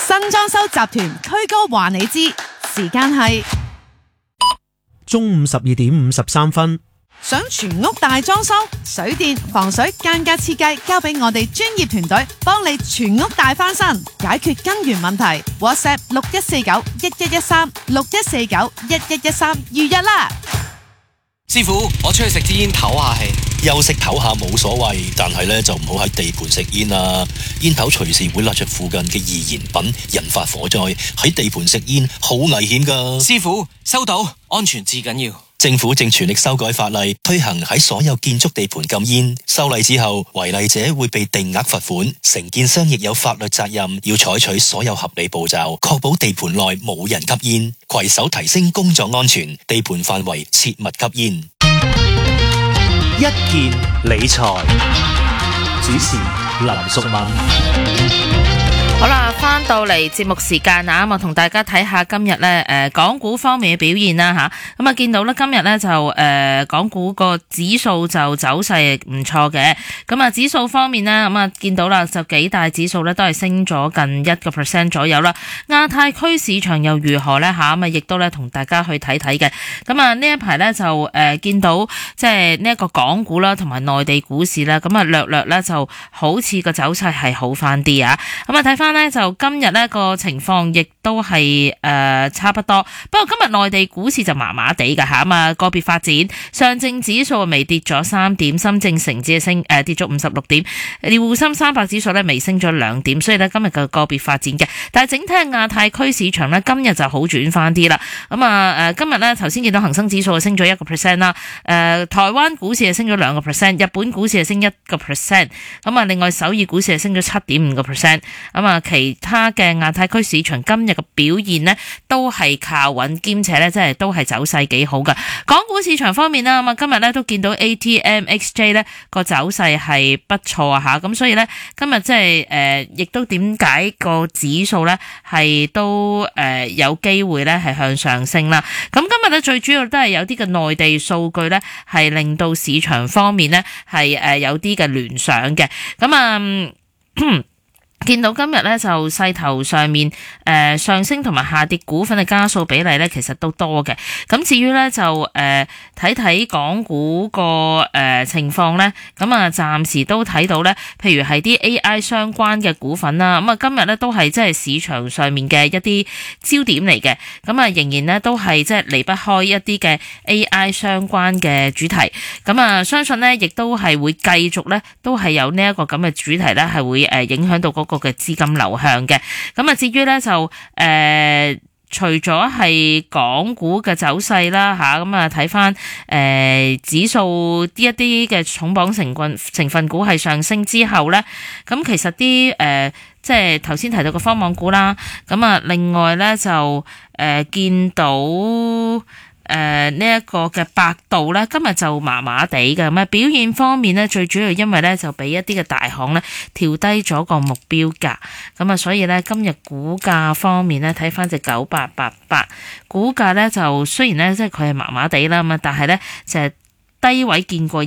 新裝修集團區哥話你知，時間係中午12:53。 想全屋大裝修，水電、防水、間隔設計交俾我哋專業團隊，幫你全屋大翻新，解決根源問題。WhatsApp 61491113 61491113預約啦。 師傅，我出去食支煙唞下氣。 休息唞下冇所謂，但係咧就唔好喺地盤食煙啦。煙頭隨時會焫着附近嘅易燃品，引發火災。喺地盤食煙好危險噶。 師傅，收到，安全至緊要。 政府正全力修改法例，推行喺所有建築地盤禁煙。修例之後，違例者會被定額罰款，承建商亦有法律責任，要採取所有合理步驟，確保地盤內冇人吸煙，攜手提升工作安全，地盤範圍切勿吸煙。 一件理財，主持林淑敏。 好啦，翻到嚟節目時間啊，咁啊同大家睇下今日咧港股方面嘅表現啦吓，咁啊見到咧今日咧就港股個指數就走勢唔錯嘅，咁啊指數方面咧咁啊見到啦就幾大指數咧都係升咗近1% 左右啦。亞太區市場又如何咧吓，咁啊亦都咧同大家去睇睇嘅。咁啊呢一排咧就見到即係呢一個港股啦，同埋內地股市啦，咁啊略咧就好似個走勢係好翻啲啊。咁啊睇翻咧就今日呢個情況亦都係差不多，不過今日內地股市就麻麻地㗎吓，咁啊個別發展，上證指數微跌咗3點，深證成指升跌咗56點，滬深300指數呢微升咗2點，所以呢今日嘅個別發展嘅，但係整體亞太區市場呢今日就好轉翻啲啦。咁啊今日呢頭先見到恒生指數升咗1% 啦，台灣股市係升咗2%，日本股市係升1%，咁啊另外首爾股市係升咗7.5%，咁啊其他嘅亞太區市場今日嘅表現呢都係靠穩，兼且呢即係都係走勢幾好噶。港股市場方面啦，咁啊今日呢都見到 ATMXJ 呢個走勢係不錯啊吓，咁所以呢今日即係亦都點解個指數呢係都有機會呢係向上升啦。咁今日呢最主要都係有啲嘅內地數據呢係令到市場方面呢係有啲嘅聯想嘅，咁啊見到今日咧就勢頭上面上升同埋下跌股份嘅家數比例咧其實都多嘅。咁至於咧就睇睇港股個情況咧，咁啊暫時都睇到咧，譬如係啲 AI 相關嘅股份啦，咁啊今日咧都係即係市場上面嘅一啲焦點嚟嘅。咁啊仍然咧都係即係離不開一啲嘅 AI 相關嘅主題。咁啊相信咧亦都係會繼續咧都係有呢一個咁嘅主題咧係會影響到嗰個嘅資金流向嘅。咁啊至於咧就除咗係港股嘅走勢啦吓，咁啊睇翻指數一啲嘅重磅成分股係上升之後咧，咁其實啲即係頭先提到嘅科網股啦，咁啊另外咧就見到呢一個嘅百度咧，今日就麻麻地嘅，咁啊表現方面咧，最主要因為咧就俾一啲嘅大行咧調低咗個目標價，咁啊所以咧今日股價方面咧睇翻隻9888，股價咧就雖然咧即係佢係麻麻地啦，咁啊但係咧就係低位見過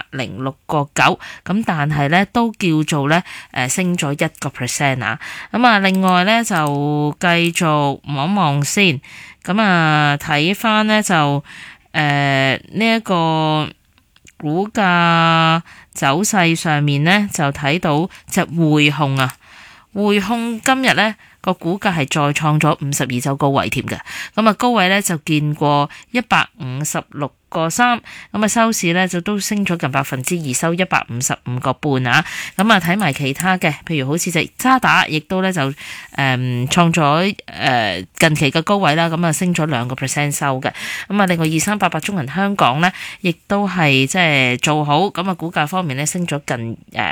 106.9，咁但係咧都叫做咧升咗1% 啊，咁啊另外咧就繼續望一望先。咁啊，睇翻咧就呢一個股價走勢上面咧，就睇到隻匯控啊，匯控今日咧個股價係再創咗52周高位添嘅，咁啊高位咧就見過156.3，咁啊收市咧就都升咗近2%，收155.5啊。咁啊睇埋其他嘅，譬如好似隻渣打，亦都咧就創咗近期嘅高位啦，咁啊升咗2% 收嘅。咁啊另外2388中銀香港咧，亦都係即係做好，咁啊股價方面咧升咗近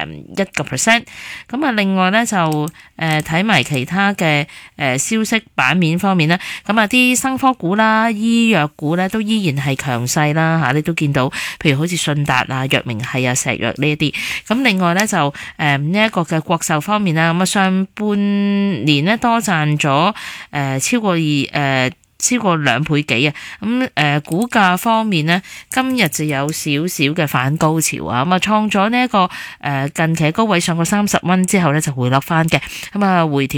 1%。咁啊另外咧就睇埋其他嘅消息版面方面咧，咁啊啲生科股啦、醫藥股咧都依然係強勢啦吓，你都見到，譬如好似信達啊、藥明系啊、石藥呢一啲。咁另外咧就呢一個嘅國壽方面啦，咁啊上半年咧多賺咗超過2倍幾啊！咁股價方面咧，今日就有少少嘅反高潮啊！咁啊創咗呢一個近期高位上過30蚊之後咧就回落翻嘅，咁啊回調。